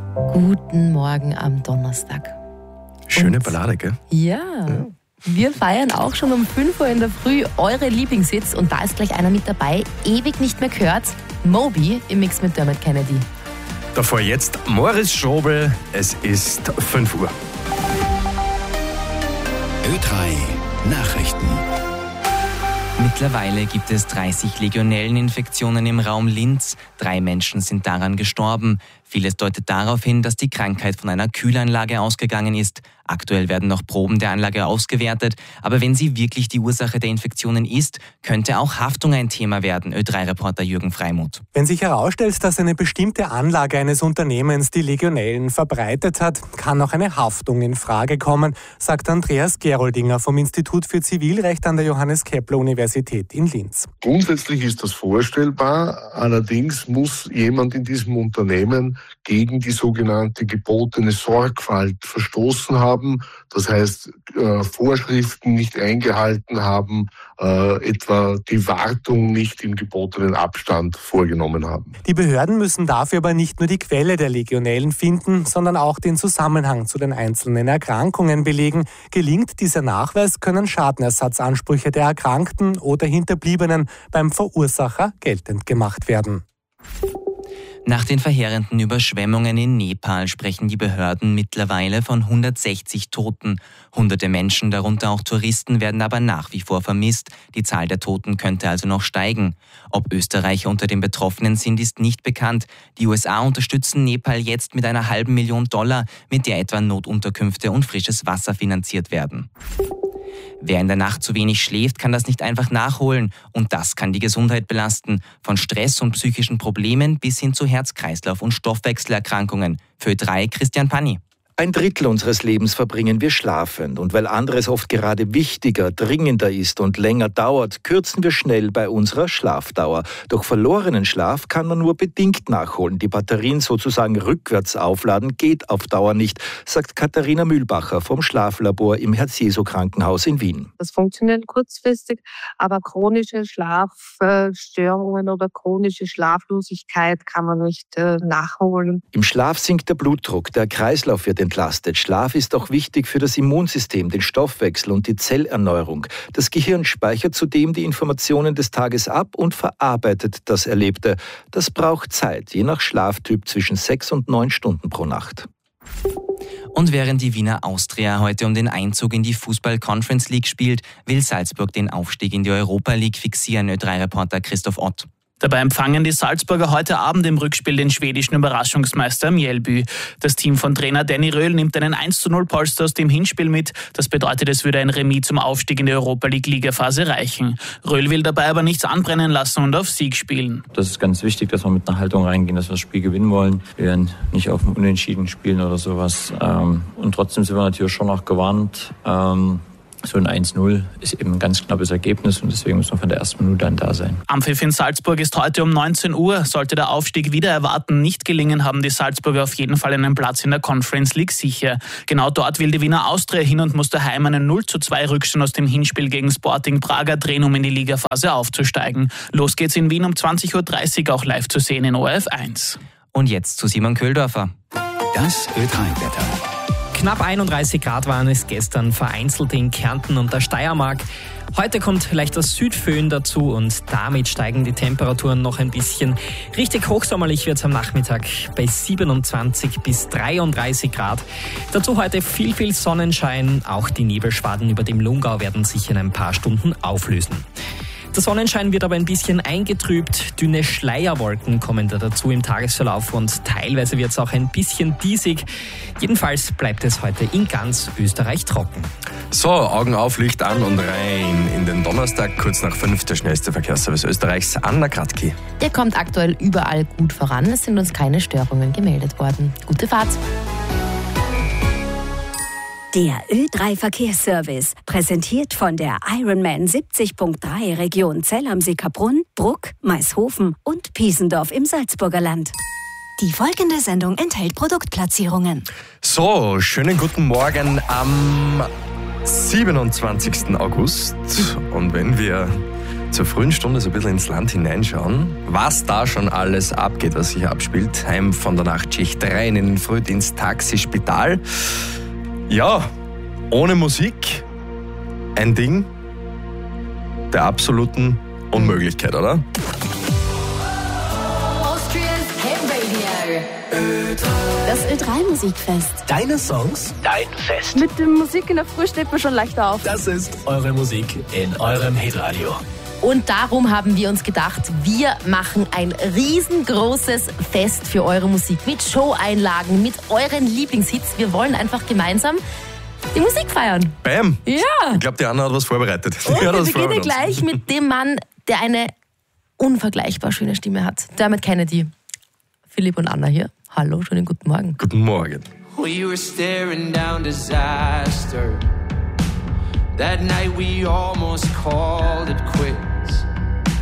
Guten Morgen am Donnerstag. Schöne Ballade, gell? Ja. Wir feiern auch schon um 5 Uhr in der Früh eure Lieblingshits und da ist gleich einer mit dabei. Ewig nicht mehr gehört. Moby im Mix mit Dermot Kennedy. Davor jetzt Moritz Strobel. Es ist 5 Uhr. Ö3 Nachrichten. Mittlerweile gibt es 30 Legionelleninfektionen im Raum Linz. 3 Menschen sind daran gestorben. Vieles deutet darauf hin, dass die Krankheit von einer Kühlanlage ausgegangen ist. Aktuell werden noch Proben der Anlage ausgewertet. Aber wenn sie wirklich die Ursache der Infektionen ist, könnte auch Haftung ein Thema werden, Ö3-Reporter Jürgen Freimuth. Wenn sich herausstellt, dass eine bestimmte Anlage eines Unternehmens die Legionellen verbreitet hat, kann auch eine Haftung in Frage kommen, sagt Andreas Geroldinger vom Institut für Zivilrecht an der Johannes-Kepler-Universität in Linz. Grundsätzlich ist das vorstellbar, allerdings muss jemand in diesem Unternehmen gegen die sogenannte gebotene Sorgfalt verstoßen haben. Das heißt, Vorschriften nicht eingehalten haben, etwa die Wartung nicht im gebotenen Abstand vorgenommen haben. Die Behörden müssen dafür aber nicht nur die Quelle der Legionellen finden, sondern auch den Zusammenhang zu den einzelnen Erkrankungen belegen. Gelingt dieser Nachweis, können Schadenersatzansprüche der Erkrankten oder Hinterbliebenen beim Verursacher geltend gemacht werden. Nach den verheerenden Überschwemmungen in Nepal sprechen die Behörden mittlerweile von 160 Toten. Hunderte Menschen, darunter auch Touristen, werden aber nach wie vor vermisst. Die Zahl der Toten könnte also noch steigen. Ob Österreicher unter den Betroffenen sind, ist nicht bekannt. Die USA unterstützen Nepal jetzt mit einer $500.000, mit der etwa Notunterkünfte und frisches Wasser finanziert werden. Wer in der Nacht zu wenig schläft, kann das nicht einfach nachholen. Und das kann die Gesundheit belasten. Von Stress und psychischen Problemen bis hin zu Herz-Kreislauf- und Stoffwechselerkrankungen. Für Ö3 Christian Panni. 1/3 unseres Lebens verbringen wir schlafend. Und weil anderes oft gerade wichtiger, dringender ist und länger dauert, kürzen wir schnell bei unserer Schlafdauer. Doch verlorenen Schlaf kann man nur bedingt nachholen. Die Batterien sozusagen rückwärts aufladen geht auf Dauer nicht, sagt Katharina Mühlbacher vom Schlaflabor im Herz-Jesu-Krankenhaus in Wien. Das funktioniert kurzfristig, aber chronische Schlafstörungen oder chronische Schlaflosigkeit kann man nicht nachholen. Im Schlaf sinkt der Blutdruck, der Kreislauf wird entlastet. Schlaf ist auch wichtig für das Immunsystem, den Stoffwechsel und die Zellerneuerung. Das Gehirn speichert zudem die Informationen des Tages ab und verarbeitet das Erlebte. Das braucht Zeit, je nach Schlaftyp zwischen 6 und 9 Stunden pro Nacht. Und während die Wiener Austria heute um den Einzug in die Fußball-Conference League spielt, will Salzburg den Aufstieg in die Europa League fixieren, Ö3-Reporter Christoph Ott. Dabei empfangen die Salzburger heute Abend im Rückspiel den schwedischen Überraschungsmeister Mjällby. Das Team von Trainer Danny Röhl nimmt einen 1:0 Polster aus dem Hinspiel mit. Das bedeutet, es würde ein Remis zum Aufstieg in die Europa League Ligaphase reichen. Röhl will dabei aber nichts anbrennen lassen und auf Sieg spielen. Das ist ganz wichtig, dass wir mit einer Haltung reingehen, dass wir das Spiel gewinnen wollen. Wir werden nicht auf ein Unentschieden spielen oder sowas. Und trotzdem sind wir natürlich schon noch gewarnt. So ein 1:0 ist eben ein ganz knappes Ergebnis und deswegen muss man von der ersten Minute an da sein. Ampfiff in Salzburg ist heute um 19 Uhr. Sollte der Aufstieg wieder erwarten nicht gelingen, haben die Salzburger auf jeden Fall einen Platz in der Conference League sicher. Genau dort will die Wiener Austria hin und muss daheim einen 0:2 Rückstand aus dem Hinspiel gegen Sporting Braga drehen, um in die Ligaphase aufzusteigen. Los geht's in Wien um 20:30 Uhr, auch live zu sehen in ORF 1. Und jetzt zu Simon Köhldorfer. Das Ö3-Wetter. Knapp 31 Grad waren es gestern, vereinzelt in Kärnten und der Steiermark. Heute kommt vielleicht das Südföhn dazu und damit steigen die Temperaturen noch ein bisschen. Richtig hochsommerlich wird es am Nachmittag bei 27 bis 33 Grad. Dazu heute viel Sonnenschein. Auch die Nebelschwaden über dem Lungau werden sich in ein paar Stunden auflösen. Der Sonnenschein wird aber ein bisschen eingetrübt. Dünne Schleierwolken kommen da dazu im Tagesverlauf und teilweise wird es auch ein bisschen diesig. Jedenfalls bleibt es heute in ganz Österreich trocken. So, Augen auf, Licht an und rein in den Donnerstag, kurz nach 5, der schnellste Verkehrsservice Österreichs, Anna Kratky. Der kommt aktuell überall gut voran. Es sind uns keine Störungen gemeldet worden. Gute Fahrt. Der Ö3-Verkehrsservice, präsentiert von der Ironman 70.3 Region Zell am Sickerbrunn, Bruck, Maishofen und Piesendorf im Salzburger Land. Die folgende Sendung enthält Produktplatzierungen. So, schönen guten Morgen am 27. August. Und wenn wir zur frühen Stunde so ein bisschen ins Land hineinschauen, was da schon alles abgeht, was sich abspielt. Heim von der Nachtschicht, rein in den Frühdienst, Taxi, Spital. Ja, ohne Musik ein Ding der absoluten Unmöglichkeit, oder? Das Ö3-Musikfest. Deine Songs, dein Fest. Mit der Musik in der Früh steht man schon leichter auf. Das ist eure Musik in eurem Hitradio. Und darum haben wir uns gedacht, wir machen ein riesengroßes Fest für eure Musik. Mit Show-Einlagen, mit euren Lieblingshits. Wir wollen einfach gemeinsam die Musik feiern. Bam! Ja! Ich glaube, die Anna hat was vorbereitet. Und wir beginnen gleich mit dem Mann, der eine unvergleichbar schöne Stimme hat. Dermot Kennedy. Philipp und Anna hier. Hallo, schönen guten Morgen. Guten Morgen. We were staring down disaster. That night we almost called it quits.